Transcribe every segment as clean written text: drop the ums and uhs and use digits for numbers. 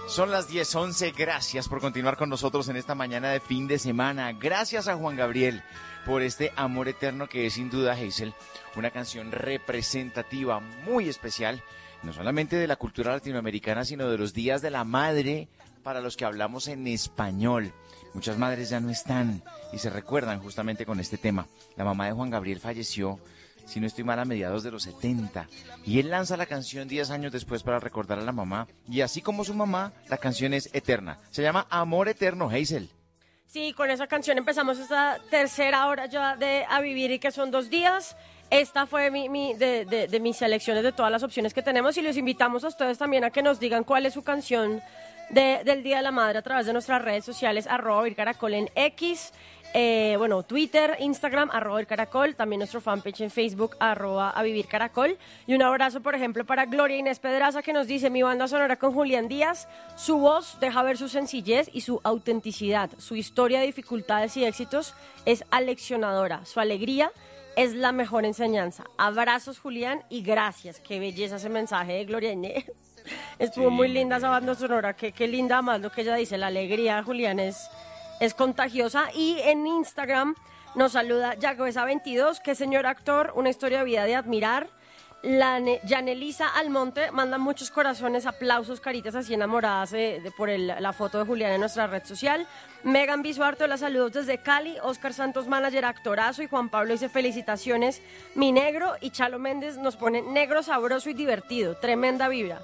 Son las 10:11, gracias por continuar con nosotros en esta mañana de fin de semana. Gracias a Juan Gabriel por este amor eterno que es sin duda, Hazel, una canción representativa muy especial, no solamente de la cultura latinoamericana, sino de los días de la madre para los que hablamos en español. Muchas madres ya no están y se recuerdan justamente con este tema. La mamá de Juan Gabriel falleció, si no estoy mal, a mediados de los 70. Y él lanza la canción 10 años después para recordar a la mamá. Y así como su mamá, la canción es eterna. Se llama Amor Eterno, Hazel. Sí, con esa canción empezamos esta tercera hora ya de A Vivir, y que son 2 días. Esta fue de mis selecciones de todas las opciones que tenemos, y los invitamos a ustedes también a que nos digan cuál es su canción del Día de la Madre a través de nuestras redes sociales, @vircaracol en X, Twitter, Instagram, @vircaracol, también nuestro fanpage en Facebook, @avivircaracol. Y un abrazo, por ejemplo, para Gloria Inés Pedraza, que nos dice: mi banda sonora con Julián Díaz, su voz deja ver su sencillez y su autenticidad, su historia de dificultades y éxitos es aleccionadora, su alegría es la mejor enseñanza. Abrazos, Julián, y gracias. Qué belleza ese mensaje de Gloria Inés. Estuvo muy linda esa banda sonora, qué linda, más lo que ella dice, la alegría, Julián, es contagiosa. Y en Instagram nos saluda Yagobesa22, que señor actor, una historia de vida de admirar. Yanelisa Almonte manda muchos corazones, aplausos, caritas así enamoradas por la foto de Julián en nuestra red social. Megan Bisuarto, la saludos desde Cali. Oscar Santos, manager, actorazo. Y Juan Pablo dice: felicitaciones, mi negro. Y Chalo Méndez nos pone: negro, sabroso y divertido, tremenda vibra.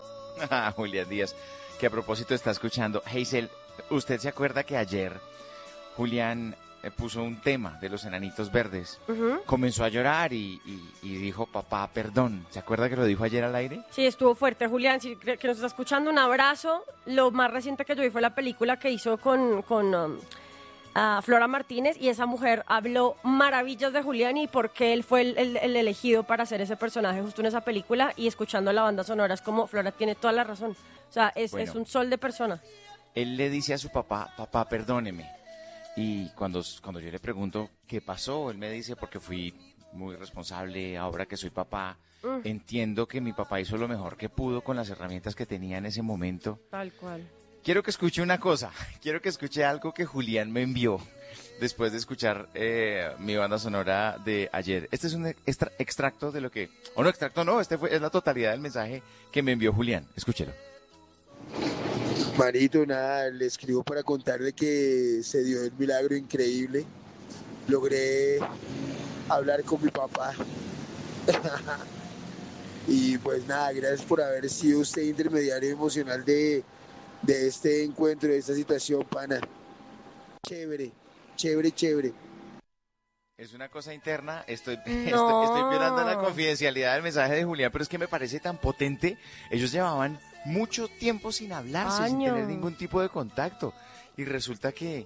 Julián Díaz, que a propósito está escuchando. Hazel, ¿usted se acuerda que ayer Julián puso un tema de los Enanitos Verdes? Uh-huh. Comenzó a llorar y dijo: papá, perdón. ¿Se acuerda que lo dijo ayer al aire? Sí, estuvo fuerte, Julián, sí, que nos está escuchando, un abrazo. Lo más reciente que yo vi fue la película que hizo con Flora Martínez, y esa mujer habló maravillas de Julián y por qué él fue el elegido para hacer ese personaje justo en esa película. Y escuchando la banda sonora es como: Flora tiene toda la razón. O sea, es un sol de persona. Él le dice a su papá: papá, perdóneme. Y cuando yo le pregunto qué pasó, él me dice: porque fui muy responsable, ahora que soy papá, entiendo que mi papá hizo lo mejor que pudo con las herramientas que tenía en ese momento. Tal cual. Quiero que escuche una cosa, quiero que escuche algo que Julián me envió después de escuchar mi banda sonora de ayer. Este es un extracto de lo que, o no extracto, no, es la totalidad del mensaje que me envió Julián. Escúchelo. Manito, nada, le escribo para contarle que se dio el milagro increíble. Logré hablar con mi papá. Y pues nada, gracias por haber sido usted intermediario emocional de este encuentro, de esta situación, pana. Chévere, chévere, chévere. Es una cosa interna, estoy No. violando la confidencialidad del mensaje de Julián, pero es que me parece tan potente. Ellos llevaban mucho tiempo sin hablarse, sin tener ningún tipo de contacto. Y resulta que,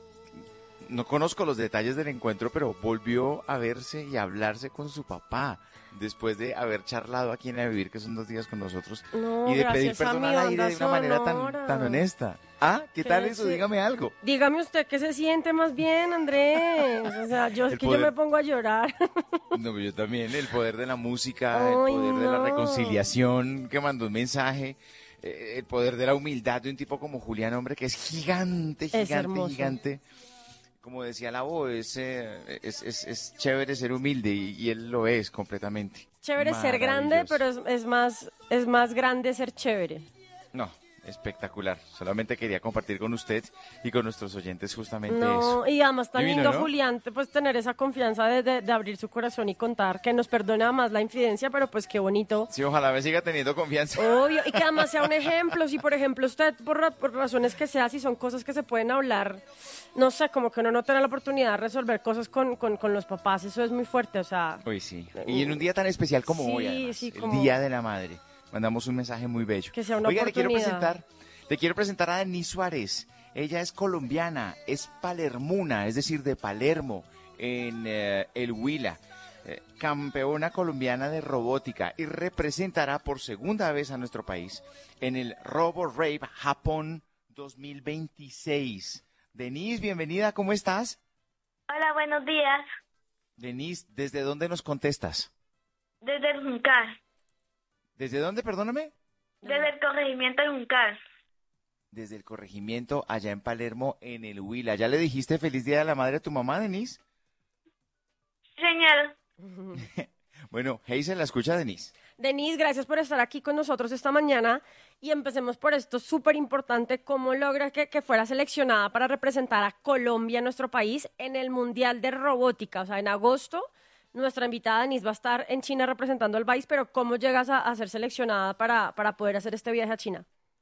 no conozco los detalles del encuentro, pero volvió a verse y a hablarse con su papá después de haber charlado aquí en A Vivir, que son 2 días con nosotros, No, y de pedir gracias a perdón mi al aire banda de una manera sonora. tan honesta. ¿Ah? ¿Qué tal eso? Dígame algo. Dígame usted qué se siente más bien, Andrés. O sea, yo me pongo a llorar. No, yo también. El poder de la música, Ay, el poder de la no. reconciliación que mandó un mensaje, el poder de la humildad de un tipo como Julián, hombre, que es gigante, Es hermoso. gigante. Como decía la voz, es chévere ser humilde y él lo es completamente. Chévere ser grande, pero es más grande ser chévere. No, espectacular. Solamente quería compartir con usted y con nuestros oyentes justamente eso. No, y además tan Divino, lindo, ¿no? Julián, pues tener esa confianza de abrir su corazón y contar, que nos perdone además la infidencia, pero pues qué bonito. Sí, ojalá me siga teniendo confianza. Obvio, y que además sea un ejemplo. Si por ejemplo usted, por razones que sea, si son cosas que se pueden hablar, no sé, como que uno no tiene la oportunidad de resolver cosas con los papás, eso es muy fuerte, o sea. Uy, sí. Y en un día tan especial como Sí, hoy, además, sí, el como- Día de la Madre, mandamos un mensaje muy bello. Que sea una Oiga, oportunidad. le quiero presentar a Denise Suárez. Ella es colombiana, es palermuna, es decir, de Palermo, en el Huila. Campeona colombiana de robótica y representará por segunda vez a nuestro país en el Robo Rave Japón 2026. Denise, bienvenida, ¿cómo estás? Hola, buenos días. Denise, ¿desde dónde nos contestas? Desde el Juncal. ¿Desde dónde, perdóname? Desde el corregimiento del Juncal. desde el corregimiento allá en Palermo, en el Huila. ¿Ya le dijiste feliz Día de la Madre a tu mamá, Denise? Señor, Bueno, Hazel, la escucha, Denise. Denise, gracias por estar aquí con nosotros esta mañana y empecemos por esto súper importante, ¿cómo logra que fuera seleccionada para representar a Colombia, nuestro país, en el Mundial de Robótica? O sea, en agosto nuestra invitada Denise va a estar en China representando al país, pero ¿cómo llegas a ser seleccionada para poder hacer este viaje a China?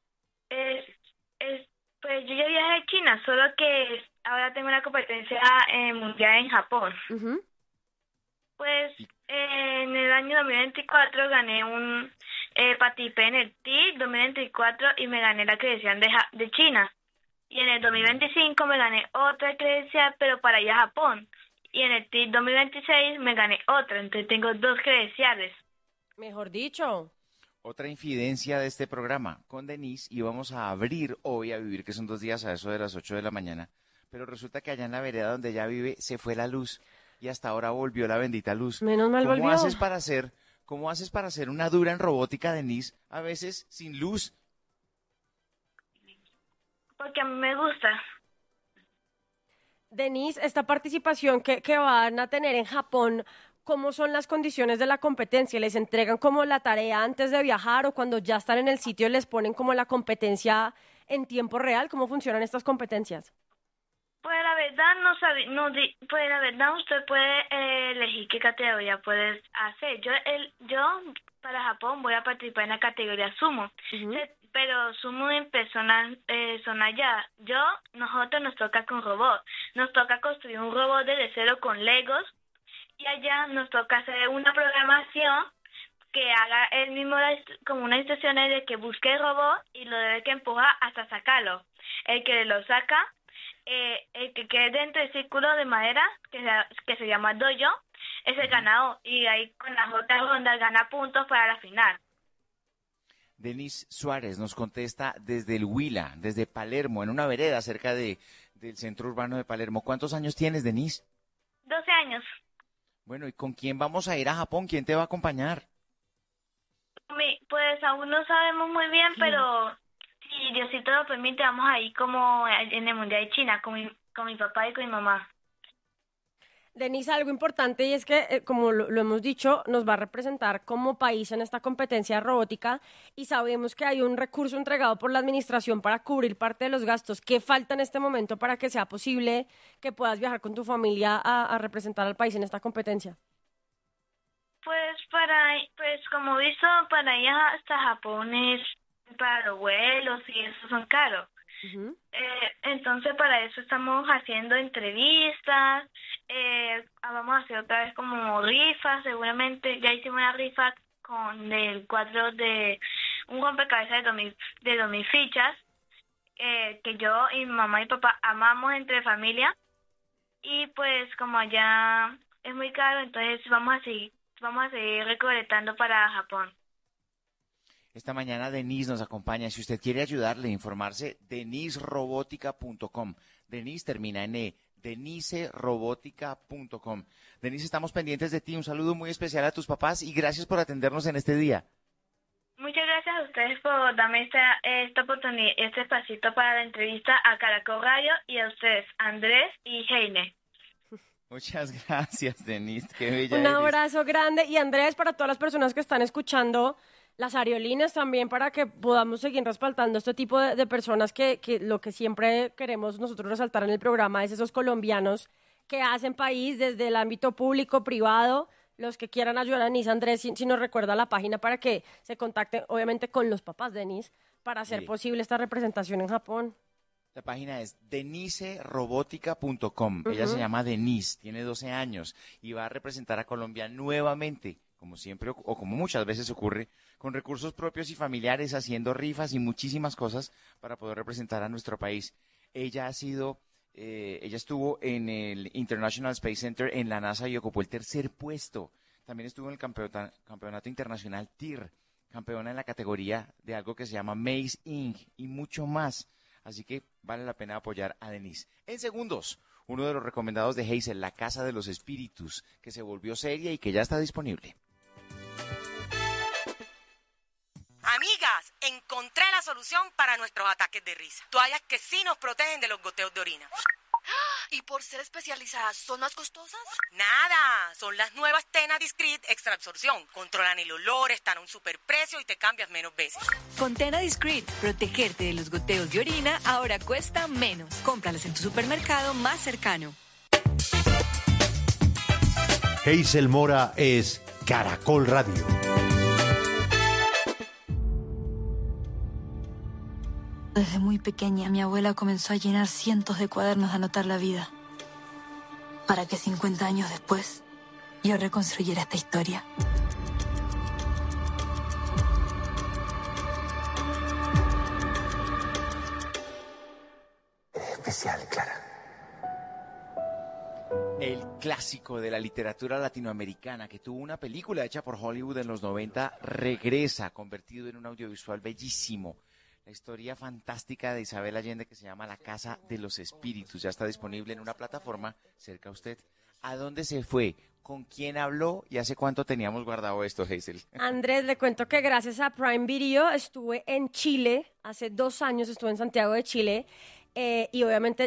pues yo ya viajé a China, solo que ahora tengo una competencia mundial en Japón. Ujú. Pues en el año 2024 gané participé en el TIC 2024 y me gané la credencial de China. Y en el 2025 me gané otra credencial, pero para ir a Japón. Y en el TIC 2026 me gané otra, entonces tengo 2 credenciales. Mejor dicho. Otra infidencia de este programa con Denise, y vamos a abrir hoy a vivir, que son 2 días a eso de las 8 de la mañana, pero resulta que allá en la vereda donde ella vive se fue la luz y hasta ahora volvió la bendita luz. Menos mal ¿Cómo volvió. cómo haces para hacer una dura en robótica, Denise, a veces sin luz? Porque a mí me gusta. Denise, esta participación que van a tener en Japón, ¿cómo son las condiciones de la competencia? ¿Les entregan como la tarea antes de viajar o cuando ya están en el sitio les ponen como la competencia en tiempo real? ¿Cómo funcionan estas competencias? Pues la verdad pues la verdad usted puede elegir qué categoría puedes hacer. Yo para Japón voy a participar en la categoría sumo. Ujú. Pero sumo en personas son allá. Nosotros nos toca con robot. Nos toca construir un robot desde cero con Legos y allá nos toca hacer una programación que haga él mismo como unas instrucciones de que busque el robot y lo debe que empujar hasta sacarlo. El que lo saca, el que quede dentro del círculo de madera que se llama dojo, es el ganador y ahí con las otras rondas gana puntos para la final. Denise Suárez nos contesta desde el Huila, desde Palermo, en una vereda cerca del centro urbano de Palermo. ¿Cuántos años tienes, Denise? 12 años. Bueno, ¿y con quién vamos a ir a Japón? ¿Quién te va a acompañar? Pues aún no sabemos muy bien, pero si Diosito lo permite, vamos a ir como en el Mundial de China con mi papá y con mi mamá. Denise, algo importante y es que, como lo hemos dicho, nos va a representar como país en esta competencia de robótica y sabemos que hay un recurso entregado por la administración para cubrir parte de los gastos. ¿Qué falta en este momento para que sea posible que puedas viajar con tu familia a representar al país en esta competencia? Pues como he visto, para ir hasta Japón para los vuelos y eso son caros. Ujú. Entonces para eso estamos haciendo entrevistas, vamos a hacer otra vez como rifas, seguramente ya hicimos una rifa con el cuadro de un rompecabezas de 2000 fichas, que yo y mi mamá y papá amamos entre familia, y pues como allá es muy caro, entonces vamos a seguir recolectando para Japón. Esta mañana Denise nos acompaña. Si usted quiere ayudarle a informarse, deniserobótica.com. Denise termina en E, deniserobótica.com. Denise, estamos pendientes de ti. Un saludo muy especial a tus papás y gracias por atendernos en este día. Muchas gracias a ustedes por darme esta oportunidad, este espacito para la entrevista a Caracol Radio y a ustedes, Andrés y Heine. Muchas gracias, Denise. Qué bella Un eres. abrazo grande y Andrés, para todas las personas que están escuchando, las aerolíneas también, para que podamos seguir respaldando este tipo de personas que lo que siempre queremos nosotros resaltar en el programa es esos colombianos que hacen país desde el ámbito público, privado. Los que quieran ayudar a Denise, Andrés, si nos recuerda la página para que se contacten, obviamente, con los papás de Denise para hacer Sí. posible esta representación en Japón. La página es deniserobótica.com. Ella se llama Denise, tiene 12 años y va a representar a Colombia nuevamente, como siempre o como muchas veces ocurre, con recursos propios y familiares, haciendo rifas y muchísimas cosas para poder representar a nuestro país. Ella estuvo en el International Space Center en la NASA y ocupó el 3er puesto. También estuvo en el campeonato internacional TIR, campeona en la categoría de algo que se llama Maze Inc. y mucho más. Así que vale la pena apoyar a Denise. En segundos, uno de los recomendados de Hazel, La Casa de los Espíritus, que se volvió seria y que ya está disponible. Amigas, Encontré la solución para nuestros ataques de risa. Toallas que sí nos protegen de los goteos de orina. ¿Y por ser especializadas, son más costosas? Nada, son las nuevas Tena Discreet Extra Absorción. Controlan el olor, están a un superprecio y te cambias menos veces. Con Tena Discreet, protegerte de los goteos de orina ahora cuesta menos. Cómpralas en tu supermercado más cercano. Hazel Mora es Caracol Radio. Desde muy pequeña, mi abuela comenzó a llenar cientos de cuadernos de anotar la vida, para que 50 años después yo reconstruyera esta historia. Especial, Clara. El clásico de la literatura latinoamericana que tuvo una película hecha por Hollywood en los 90 regresa convertido en un audiovisual bellísimo. La historia fantástica de Isabel Allende que se llama La Casa de los Espíritus. Ya está disponible en una plataforma cerca a usted. ¿A dónde se fue? ¿Con quién habló? ¿Y hace cuánto teníamos guardado esto, Hazel? Andrés, le cuento que gracias a Prime Video estuve en Chile, hace 2 años estuve en Santiago de Chile, y obviamente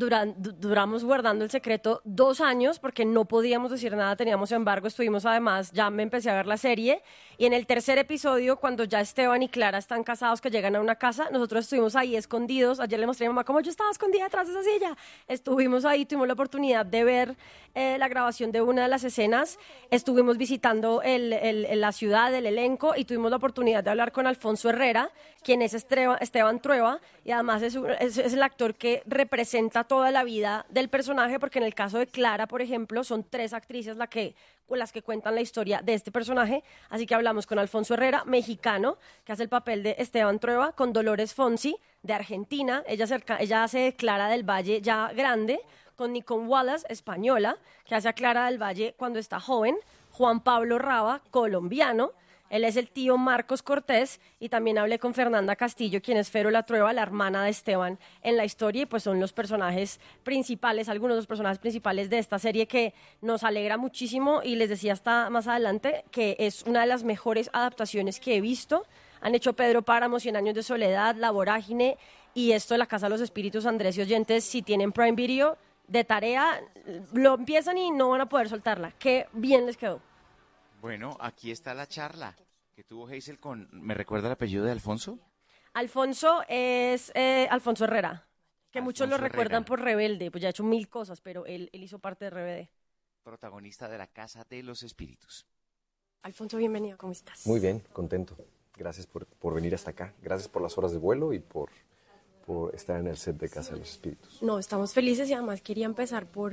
duramos guardando el secreto 2 años porque no podíamos decir nada, teníamos embargo, estuvimos además, ya me empecé a ver la serie, y en el tercer episodio, cuando ya Esteban y Clara están casados, que llegan a una casa, nosotros estuvimos ahí escondidos. Ayer le mostré a mi mamá cómo yo estaba escondida detrás de esa silla. Estuvimos ahí, tuvimos la oportunidad de ver la grabación de una de las escenas, estuvimos visitando la ciudad, el elenco, y tuvimos la oportunidad de hablar con Alfonso Herrera, quien es Esteban Trueba, y además es el actor que representa toda la vida del personaje, porque en el caso de Clara, por ejemplo, son 3 actrices las que cuentan la historia de este personaje. Así que hablamos con Alfonso Herrera, mexicano, que hace el papel de Esteban Trueba, con Dolores Fonsi, de Argentina, ella hace de Clara del Valle ya grande, con Nicole Wallace, española, que hace a Clara del Valle cuando está joven, Juan Pablo Raba, colombiano. Él es el tío Marcos Cortés, y también hablé con Fernanda Castillo, quien es Fero La Trueba, la hermana de Esteban en la historia, y pues son los personajes principales, algunos de los personajes principales de esta serie, que nos alegra muchísimo, y les decía hasta más adelante que es una de las mejores adaptaciones que he visto. Han hecho Pedro Páramo, 100 años de soledad, La Vorágine, y esto de La Casa de los Espíritus. Andrés y oyentes, si tienen Prime Video, de tarea, lo empiezan y no van a poder soltarla. Qué bien les quedó. Bueno, aquí está la charla que tuvo Hazel con... ¿Me recuerda el apellido de Alfonso? Alfonso es Alfonso Herrera, que muchos Alfonso lo recuerdan Herrera. por Rebelde, pues ya ha hecho 1000 cosas, pero él hizo parte de RBD. Protagonista de La Casa de los Espíritus. Alfonso, bienvenido, ¿cómo estás? Muy bien, contento. Gracias por venir hasta acá. Gracias por las horas de vuelo y por estar en el set de Casa de los Espíritus. No, estamos felices, y además quería empezar por...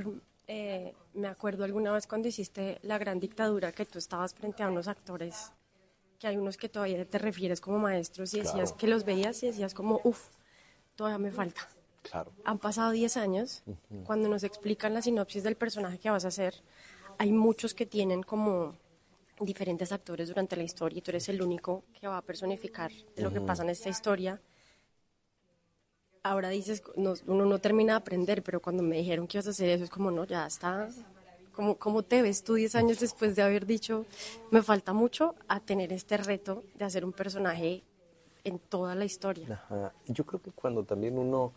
me acuerdo alguna vez cuando hiciste La Gran Dictadura, que tú estabas frente a unos actores, que hay unos que todavía te refieres como maestros, y decías Claro. que los veías y decías como, todavía me falta. Claro. Han pasado 10 años, cuando nos explican la sinopsis del personaje que vas a hacer, hay muchos que tienen como diferentes actores durante la historia, y tú eres el único que va a personificar lo que pasa en esta historia. Ahora dices, uno no termina de aprender, pero cuando me dijeron que ibas a hacer eso, es como, no, ya está. ¿Cómo te ves tú 10 años después de haber dicho, me falta mucho a tener este reto de hacer un personaje en toda la historia? Ajá. Yo creo que cuando también uno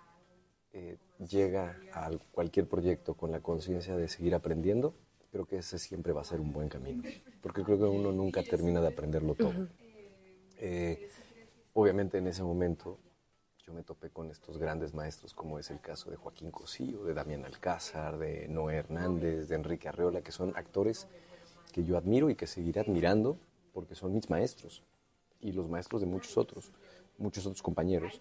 llega a cualquier proyecto con la conciencia de seguir aprendiendo, creo que ese siempre va a ser un buen camino, porque creo que uno nunca termina de aprenderlo todo. Obviamente en ese momento yo me topé con estos grandes maestros, como es el caso de Joaquín Cosío, de Damián Alcázar, de Noé Hernández, de Enrique Arreola, que son actores que yo admiro y que seguiré admirando porque son mis maestros y los maestros de muchos otros compañeros.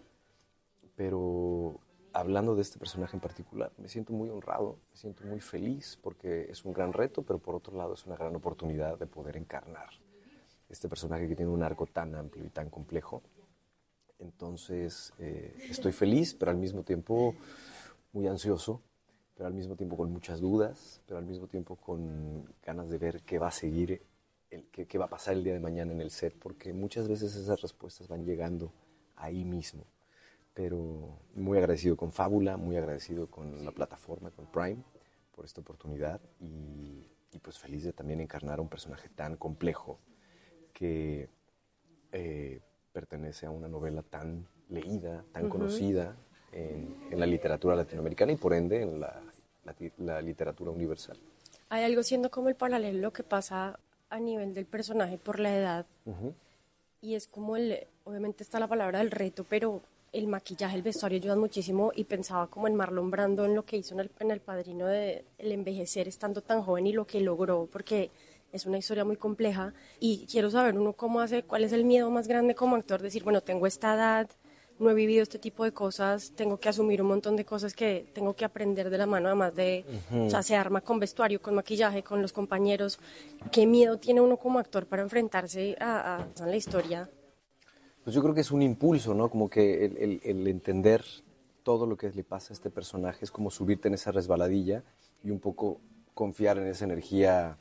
Pero hablando de este personaje en particular, me siento muy honrado, me siento muy feliz porque es un gran reto, pero por otro lado es una gran oportunidad de poder encarnar este personaje que tiene un arco tan amplio y tan complejo. Entonces, estoy feliz, pero al mismo tiempo muy ansioso, pero al mismo tiempo con muchas dudas, pero al mismo tiempo con ganas de ver qué va a seguir, qué va a pasar el día de mañana en el set, porque muchas veces esas respuestas van llegando ahí mismo. Pero muy agradecido con Fábula, muy agradecido con la plataforma, con Prime, por esta oportunidad, y pues feliz de también encarnar a un personaje tan complejo que pertenece a una novela tan leída, tan conocida en la literatura latinoamericana y por ende en la literatura universal. Hay algo siendo como el paralelo lo que pasa a nivel del personaje por la edad. Y es como obviamente está la palabra del reto, pero el maquillaje, el vestuario ayudan muchísimo y pensaba como en Marlon Brando, en lo que hizo en El Padrino de el envejecer estando tan joven y lo que logró, porque es una historia muy compleja y quiero saber uno cómo hace, cuál es el miedo más grande como actor, decir, bueno, tengo esta edad, no he vivido este tipo de cosas, tengo que asumir un montón de cosas que tengo que aprender de la mano, además de, o sea, se arma con vestuario, con maquillaje, con los compañeros. ¿Qué miedo tiene uno como actor para enfrentarse a la historia? Pues yo creo que es un impulso, ¿no? Como que el entender todo lo que le pasa a este personaje es como subirte en esa resbaladilla y un poco confiar en esa energía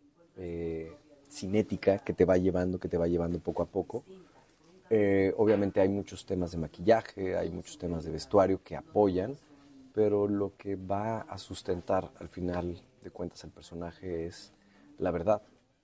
cinética que te va llevando poco a poco. Obviamente hay muchos temas de maquillaje, hay muchos temas de vestuario que apoyan, pero lo que va a sustentar al final de cuentas al personaje es la verdad.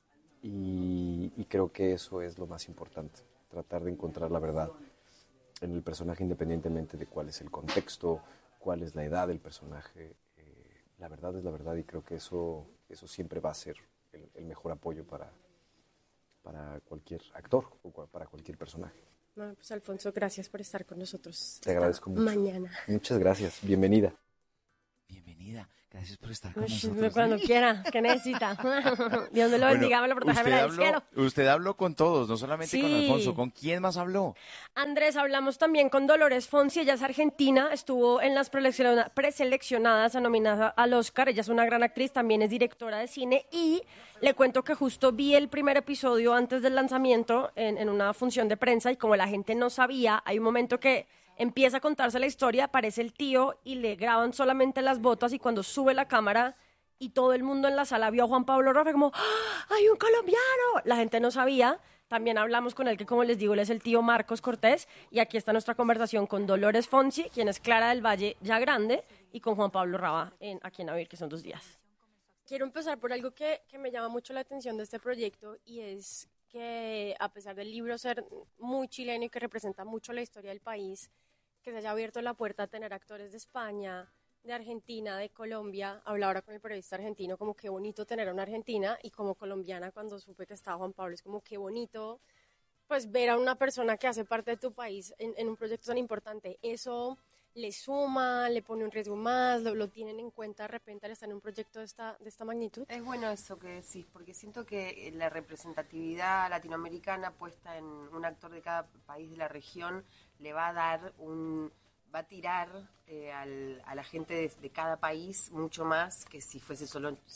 Y creo que eso es lo más importante, tratar de encontrar la verdad en el personaje independientemente de cuál es el contexto, cuál es la edad del personaje. La verdad es la verdad y creo que eso siempre va a ser el mejor apoyo para cualquier actor o para cualquier personaje. Bueno, pues Alfonso, gracias por estar con nosotros. Te agradezco mucho. Mañana. Muchas gracias. Bienvenida. Bienvenida. Gracias por estar con nosotros. Cuando quiera, que necesita. Dios me lo bendiga, me lo proteja, me la cielo. Usted habló con todos, no solamente con Alfonso. ¿Con quién más habló? Andrés, hablamos también con Dolores Fonsi. Ella es argentina, estuvo en las preseleccionadas a nominada al Oscar. Ella es una gran actriz, también es directora de cine. Y le cuento que justo vi el primer episodio antes del lanzamiento en una función de prensa. Y como la gente no sabía, hay un momento que empieza a contarse la historia, aparece el tío y le graban solamente las botas y cuando sube la cámara y todo el mundo en la sala vio a Juan Pablo Rafa como ¡ah, hay un colombiano! La gente no sabía. También hablamos con él, que como les digo, él es el tío Marcos Cortés y aquí está nuestra conversación con Dolores Fonsi, quien es Clara del Valle ya grande, y con Juan Pablo Raba aquí en Avir, que son 2 días. Quiero empezar por algo que me llama mucho la atención de este proyecto y es que a pesar del libro ser muy chileno y que representa mucho la historia del país, que se haya abierto la puerta a tener actores de España, de Argentina, de Colombia. Hablaba ahora con el periodista argentino, como qué bonito tener a una argentina, y como colombiana cuando supe que estaba Juan Pablo, es como qué bonito pues ver a una persona que hace parte de tu país en un proyecto tan importante. Eso le suma, le pone un riesgo más, lo tienen en cuenta de repente al estar en un proyecto de esta magnitud. Es bueno eso que decís, porque siento que la representatividad latinoamericana puesta en un actor de cada país de la región le va a dar va a tirar a la gente de cada país mucho más que si fuese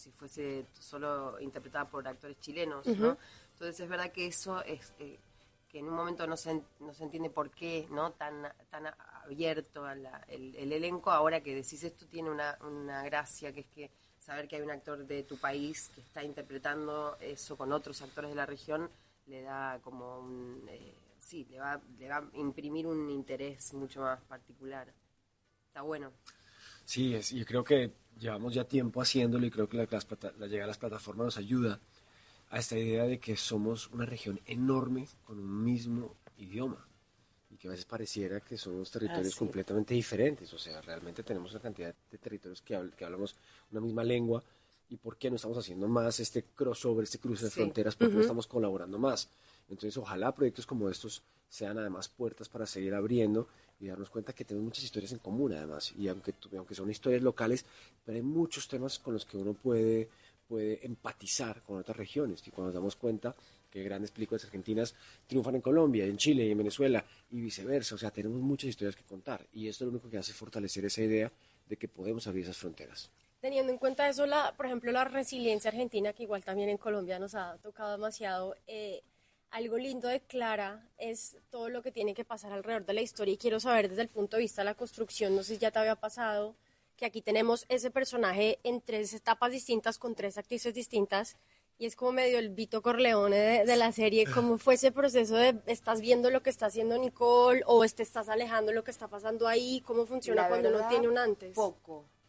solo interpretada por actores chilenos, ¿no? Entonces es verdad que eso es que en un momento no se entiende por qué, ¿no? tan abierto el elenco. Ahora que decís esto tiene una gracia, que es que saber que hay un actor de tu país que está interpretando eso con otros actores de la región le da como le va a imprimir un interés mucho más particular. Está bueno. Sí, yo creo que llevamos ya tiempo haciéndolo y creo que la llegada de las plataformas nos ayuda a esta idea de que somos una región enorme con un mismo idioma y que a veces pareciera que somos territorios completamente diferentes. O sea, realmente tenemos una cantidad de territorios que hablamos una misma lengua. ¿Y por qué no estamos haciendo más este crossover, este cruce de fronteras? ¿Por qué no estamos colaborando más? Entonces, ojalá proyectos como estos sean además puertas para seguir abriendo y darnos cuenta que tenemos muchas historias en común además. Y aunque son historias locales, pero hay muchos temas con los que uno puede empatizar con otras regiones. Y cuando nos damos cuenta que grandes películas argentinas triunfan en Colombia, en Chile y en Venezuela y viceversa. O sea, tenemos muchas historias que contar. Y esto es lo único que hace fortalecer esa idea de que podemos abrir esas fronteras. Teniendo en cuenta eso, por ejemplo, la resiliencia argentina, que igual también en Colombia nos ha tocado demasiado, algo lindo de Clara es todo lo que tiene que pasar alrededor de la historia. Y quiero saber desde el punto de vista de la construcción, no sé si ya te había pasado, que aquí tenemos ese personaje en 3 etapas distintas, con 3 actrices distintas, y es como medio el Vito Corleone de la serie. ¿Cómo fue ese proceso de estás viendo lo que está haciendo Nicole o te estás alejando de lo que está pasando ahí? ¿Cómo funciona cuando uno tiene un antes?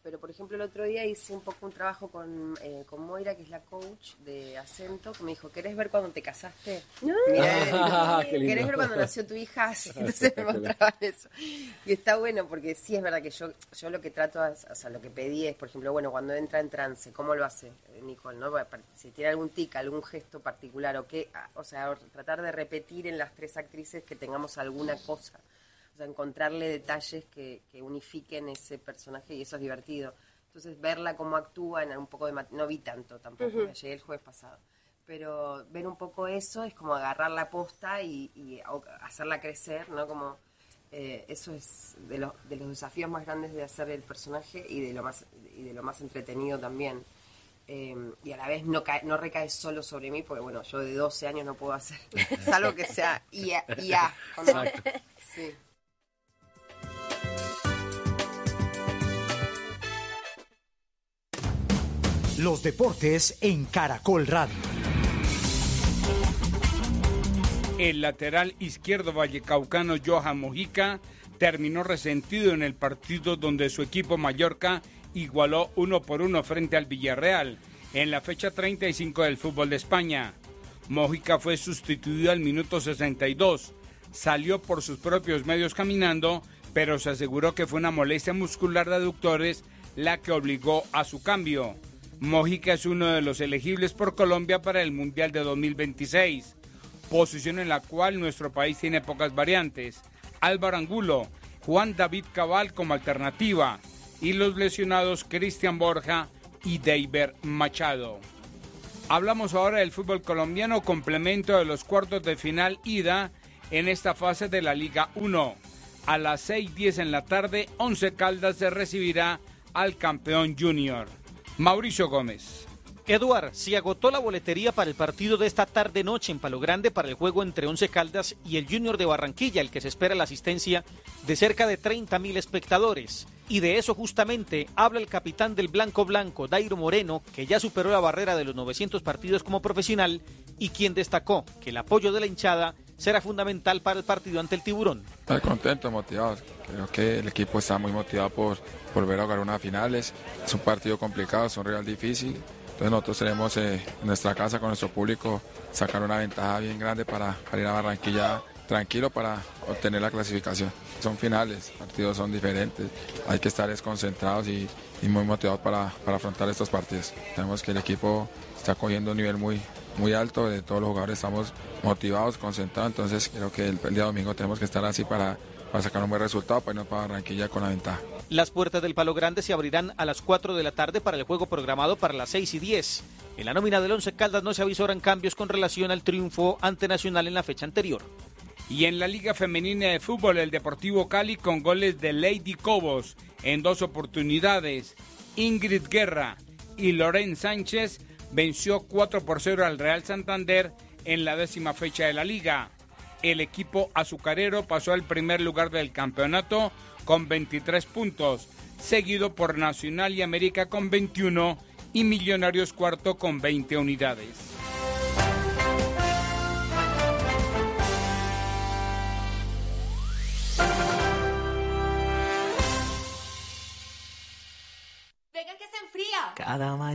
Pero, por ejemplo, el otro día hice un poco un trabajo con Moira, que es la coach de acento, que me dijo, ¿querés ver cuando te casaste? Mirá, ¿querés ver cuando nació tu hija? Sí, entonces me mostraban eso. Y está bueno, porque sí es verdad que yo lo que trato, o sea, lo que pedí es, por ejemplo, bueno, cuando entra en trance, ¿cómo lo hace Nicole? ¿No? Si tiene algún tic, algún gesto particular, o sea, tratar de repetir en las 3 actrices que tengamos alguna cosa. O sea, encontrarle detalles que unifiquen ese personaje y eso es divertido. Entonces, verla cómo actúa en un poco de... No vi tanto tampoco, llegué el jueves pasado. Pero ver un poco eso es como agarrar la posta y hacerla crecer, ¿no? Como eso es de los desafíos más grandes de hacer el personaje y de lo más entretenido también. Y a la vez no recae solo sobre mí, porque bueno, yo de 12 años no puedo hacer, salvo que sea IA. Sí. Los deportes en Caracol Radio. El lateral izquierdo vallecaucano Johan Mojica terminó resentido en el partido donde su equipo Mallorca igualó 1-1 frente al Villarreal en la fecha 35 del fútbol de España. Mojica fue sustituido al minuto 62, salió por sus propios medios caminando, pero se aseguró que fue una molestia muscular de aductores la que obligó a su cambio. Mojica es uno de los elegibles por Colombia para el Mundial de 2026, posición en la cual nuestro país tiene pocas variantes. Álvaro Angulo, Juan David Cabal como alternativa y los lesionados Cristian Borja y Deiber Machado. Hablamos ahora del fútbol colombiano, complemento de los cuartos de final ida en esta fase de la Liga 1. A las 6:10 en la tarde, Once Caldas se recibirá al campeón Junior. Mauricio Gómez. Eduard, se agotó la boletería para el partido de esta tarde-noche en Palo Grande para el juego entre Once Caldas y el Junior de Barranquilla, el que se espera la asistencia de cerca de 30.000 espectadores. Y de eso justamente habla el capitán del Blanco Blanco, Dairo Moreno, que ya superó la barrera de los 900 partidos como profesional y quien destacó que el apoyo de la hinchada será fundamental para el partido ante el Tiburón. Estoy contento, motivado. Creo que el equipo está muy motivado por volver a jugar unas finales. Es un partido complicado, es un rival difícil. Entonces nosotros tenemos en nuestra casa con nuestro público sacar una ventaja bien grande para ir a Barranquilla tranquilo para obtener la clasificación. Son finales, partidos son diferentes, hay que estar desconcentrados y muy motivados para afrontar estos partidos. Tenemos que el equipo está cogiendo un nivel muy alto, de todos los jugadores estamos motivados, concentrados, entonces creo que el día domingo tenemos que estar así para sacar un buen resultado, para irnos para Barranquilla con la ventaja. Las puertas del Palo Grande se abrirán a las 4 de la tarde para el juego programado para las 6:10. En la nómina del Once Caldas no se avisoran cambios con relación al triunfo ante Nacional en la fecha anterior. Y en la Liga Femenina de Fútbol, el Deportivo Cali con goles de Lady Cobos en 2 oportunidades. Ingrid Guerra y Loren Sánchez venció 4-0 al Real Santander en la 10ª fecha de la Liga. El equipo azucarero pasó al primer lugar del campeonato con 23 puntos, seguido por Nacional y América con 21 y Millonarios cuarto con 20 unidades. Venga que se enfría. Cada mañana.